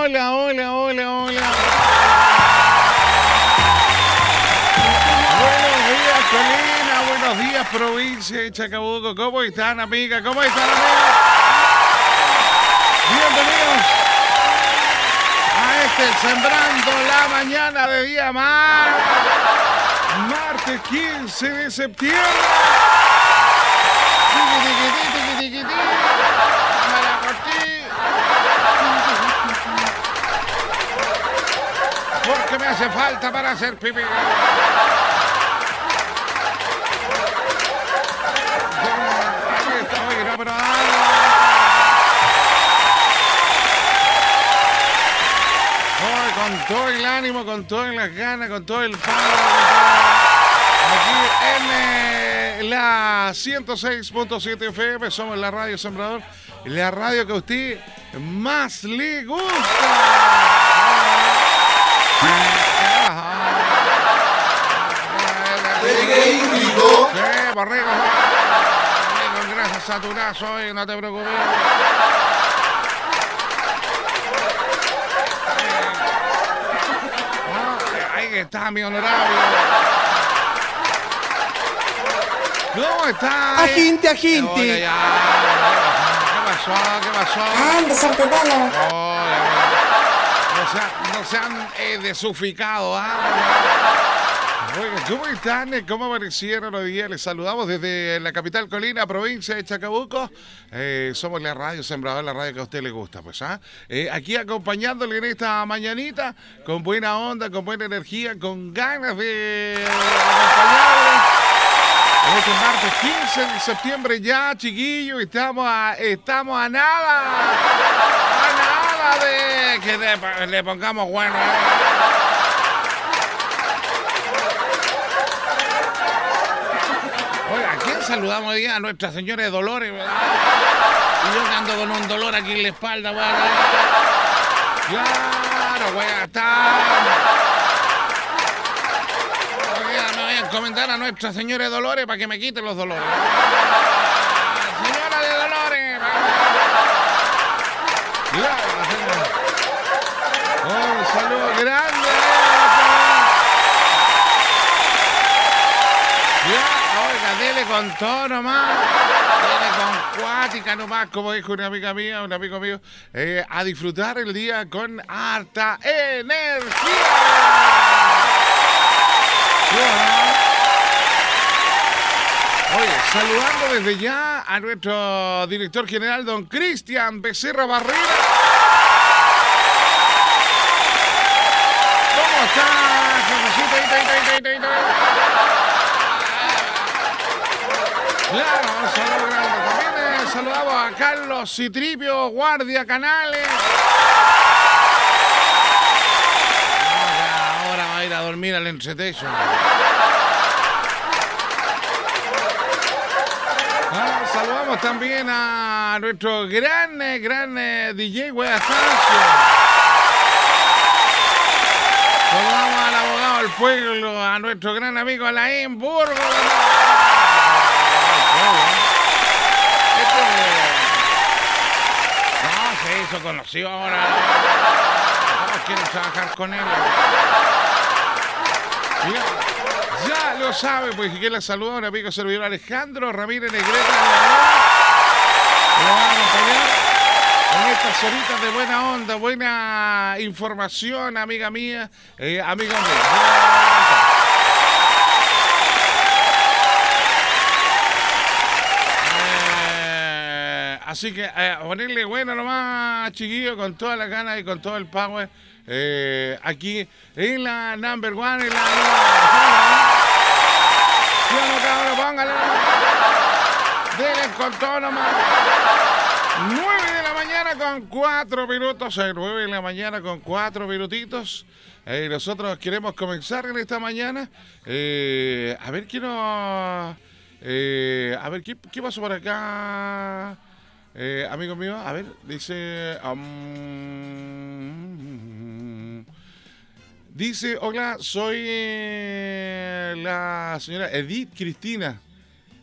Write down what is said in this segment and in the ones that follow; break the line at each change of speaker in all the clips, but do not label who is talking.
hola, hola, hola, hola. Buenos días, Colina. Buenos días, provincia de Chacabuco. ¿Cómo están, amigas? ¿Cómo están, amigas? Bienvenidos a Sembrando la Mañana de día martes 15 de septiembre. Porque me hace falta para hacer pipí. Ahí está, oye, no, pero con todo el ánimo, con todas las ganas, con todo el palo. Aquí en la 106.7 FM somos la Radio Sembrador, la radio que a usted más le gusta.
Índigo.
Sí, borrego. Con grasa saturada soy, no te preocupes. Ahí está mi honorable. ¿Cómo está?
Aginte, aginte.
Oye, ya. ¿Qué pasó?
Anda, Sartetano.
No sean desuficados, Oigan, ¿cómo están? ¿Cómo amanecieron hoy día? Les saludamos desde la capital Colina, provincia de Chacabuco. Somos la Radio Sembrador, la radio que a usted le gusta, pues, aquí acompañándole en esta mañanita, con buena onda, con buena energía, con ganas de acompañarle. Este martes 15 de septiembre ya, chiquillos, estamos a nada de que le pongamos bueno. Oiga, ¿a quién saludamos hoy día? A Nuestra Señora de Dolores, ¿verdad? Y yo que ando con un dolor aquí en la espalda, ¿verdad? Claro, voy a estar. Me voy a encomendar a Nuestra Señora de Dolores para que me quite los dolores. Señora de Dolores. Claro, señora. Un saludo grande. Oiga, dele con todo nomás. Dele con cuática nomás, como dijo una amiga mía, un amigo mío. A disfrutar el día con harta energía. Oye, saludando desde ya a nuestro director general, don Cristian Becerra Barrera. ¿Cómo está, jefecito? Claro, un saludo grande. También saludamos a Carlos Citripio, guardia Canales. Ahora va a ir a dormir al entretecho. Saludamos también a nuestro gran DJ Weastancio. Saludamos al abogado del pueblo, a nuestro gran amigo Alain Burgo. No, se hizo conocido ahora. Todos quieren trabajar con él. Mira, ya lo sabe, pues que la saluda a un amigo servidor Alejandro Ramírez Negreta. Lo va a acompañar en estas horitas de buena onda, buena información, amiga mía, amigo mío. Así que ponerle bueno nomás, chiquillos, con todas las ganas y con todo el power. Aquí en la number one, en la cabrón, póngale. Denle con todo nomás. 9 de la mañana con 4 minutos. 9 de la mañana con 4 minutitos. Nosotros queremos comenzar en esta mañana. A ver qué nos. A ver qué pasó por acá. Amigo mío, a ver, dice. Dice, hola, soy la señora Edith Cristina.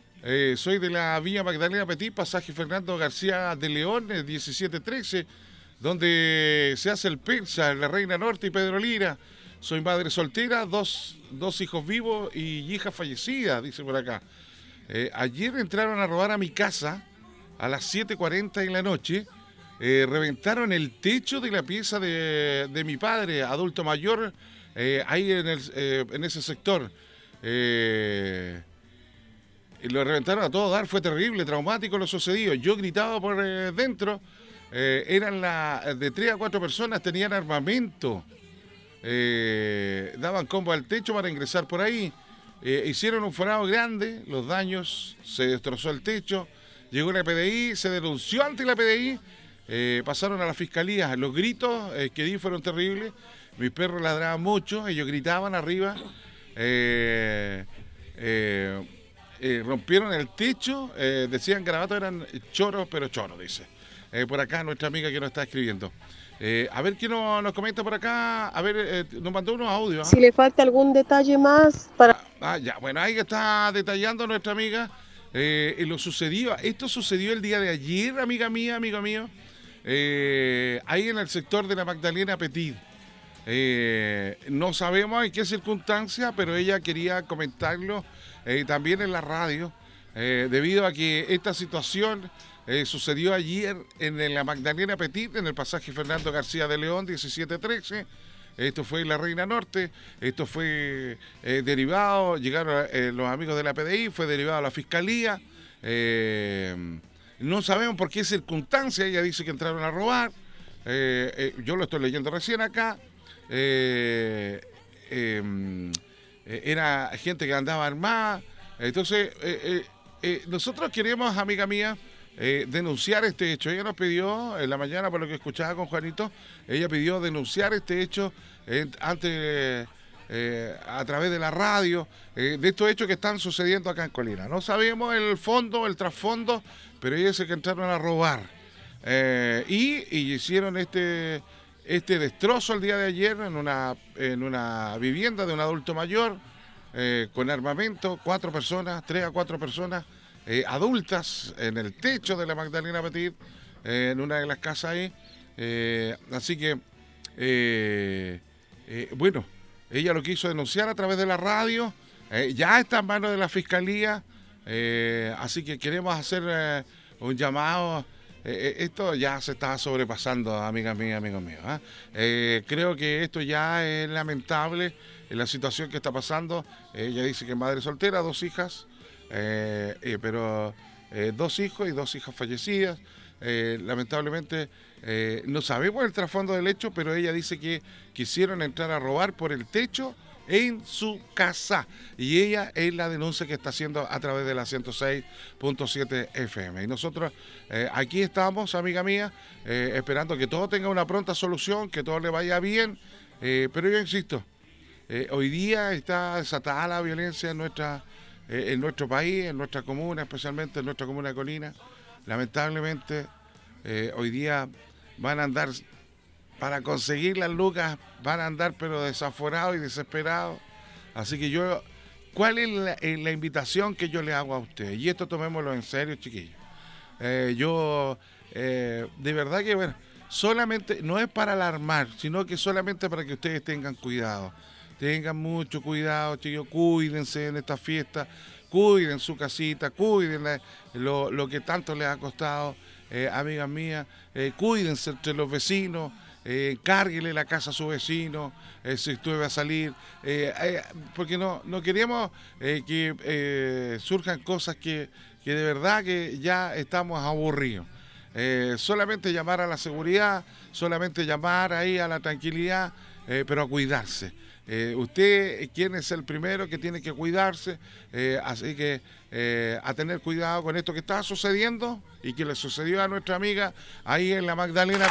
Soy de la Villa Magdalena Petit, pasaje Fernando García de León, 1713. donde se hace el Persa, en la Reina Norte y Pedro Lira. Soy madre soltera, dos hijos vivos y hija fallecida, dice por acá. Ayer entraron a robar a mi casa a las 7:40 de la noche. Reventaron el techo de la pieza de mi padre, adulto mayor, ahí en ese sector. Y lo reventaron a todo dar, fue terrible, traumático lo sucedido. Yo gritaba por dentro, eran de 3 a 4 personas, tenían armamento, daban combo al techo para ingresar por ahí. Hicieron un forado grande, los daños, se destrozó el techo, llegó la PDI, se denunció ante la PDI, pasaron a la fiscalía. Los gritos que di fueron terribles, mis perros ladraban mucho, ellos gritaban arriba, rompieron el techo, decían garabatos, eran choros, pero choros, dice. Por acá nuestra amiga que nos está escribiendo. A ver quién nos comenta por acá. A ver, nos mandó unos audios.
Si le falta algún detalle más para...
Ya, bueno, ahí está detallando nuestra amiga lo sucedido. Esto sucedió el día de ayer, amiga mía, amigo mío, ahí en el sector de la Magdalena Petit. No sabemos en qué circunstancia, pero ella quería comentarlo también en la radio, debido a que esta situación sucedió ayer en la Magdalena Petit, en el pasaje Fernando García de León, 1713. Esto fue en la Reina Norte, esto fue derivado, llegaron los amigos de la PDI, fue derivado a la Fiscalía. No sabemos por qué circunstancia, ella dice que entraron a robar. Yo lo estoy leyendo recién acá. Era gente que andaba armada. Entonces, nosotros queremos, amiga mía, denunciar este hecho. Ella nos pidió en la mañana, por lo que escuchaba con Juanito, ella pidió denunciar este hecho a través de la radio, de estos hechos que están sucediendo acá en Colina. No sabemos el fondo, el trasfondo, pero ella dice que entraron a robar y hicieron este destrozo el día de ayer en una vivienda de un adulto mayor, con armamento, 3 a 4 personas adultas en el techo de la Magdalena Petit, en una de las casas ahí. Así que, bueno, ella lo quiso denunciar a través de la radio, ya está en manos de la Fiscalía, así que queremos hacer un llamado. Esto ya se está sobrepasando, amiga mía, amigo mío. Creo que esto ya es lamentable, la situación que está pasando. Ella dice que es madre soltera, 2 hijas, pero 2 hijos y 2 hijas fallecidas. Lamentablemente no sabemos el trasfondo del hecho, pero ella dice que quisieron entrar a robar por el techo en su casa, y ella es la denuncia que está haciendo a través de la 106.7 FM. Y nosotros aquí estamos, amiga mía, esperando que todo tenga una pronta solución, que todo le vaya bien, pero yo insisto, hoy día está desatada la violencia en nuestro país, en nuestra comuna, especialmente en nuestra comuna de Colina. Lamentablemente, hoy día van a andar, para conseguir las lucas, van a andar pero desaforados y desesperados. Así que ¿cuál es la invitación que yo le hago a ustedes? Y esto tomémoslo en serio, chiquillos. De verdad que, bueno, solamente, no es para alarmar, sino que solamente para que ustedes tengan cuidado. Tengan mucho cuidado, chiquillos, cuídense en esta fiesta, cuiden su casita, cuiden lo que tanto les ha costado, amigas mías, cuídense entre los vecinos. Cárguele la casa a su vecino, si usted va a salir, porque no queremos que surjan cosas que de verdad que ya estamos aburridos. Solamente llamar a la seguridad, solamente llamar ahí a la tranquilidad, pero a cuidarse. Usted, ¿quién es el primero que tiene que cuidarse? Así que a tener cuidado con esto que está sucediendo y que le sucedió a nuestra amiga ahí en la Magdalena.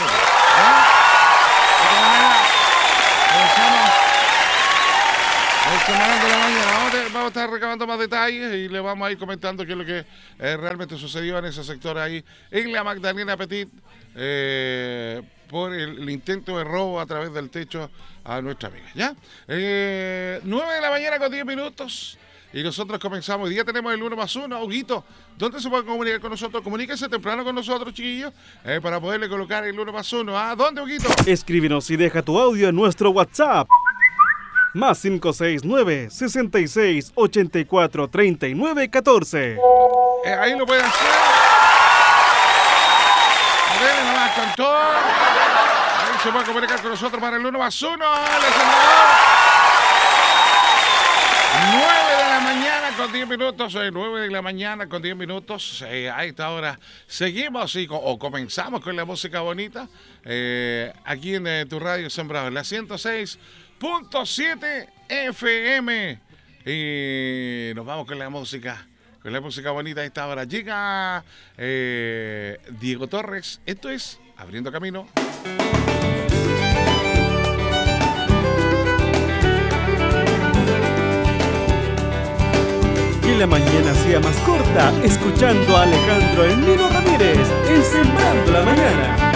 De la mañana. Vamos a estar recabando más detalles y le vamos a ir comentando qué es lo que realmente sucedió en ese sector ahí en la Magdalena Petit, por el intento de robo a través del techo a nuestra amiga. ¿Ya? 9 de la mañana con 10 minutos. y nosotros comenzamos. Hoy día tenemos el 1 más 1. Huguito, ¿dónde se puede comunicar con nosotros? Comuníquese temprano con nosotros, chiquillos, para poderle colocar el 1 más 1. ¿Ah? ¿Dónde, Huguito?
Escríbenos y deja tu audio en nuestro WhatsApp. Más 569 66 84 39 14.
Ahí lo puede hacer. Dele nomás con todo. Ahí se puede comunicar con nosotros para el 1 más 1. 9 de la mañana con 10 minutos. 9 de la mañana con 10 minutos. A esta hora seguimos o comenzamos con la música bonita. Aquí en tu radio Sembrado, la 106.7 FM. Y nos vamos con la música. Con la música bonita a esta hora. Llega Diego Torres. Esto es Abriendo Camino.
Que la mañana sea más corta, escuchando a Alejandro Emilio Ramírez en Sembrando la Mañana.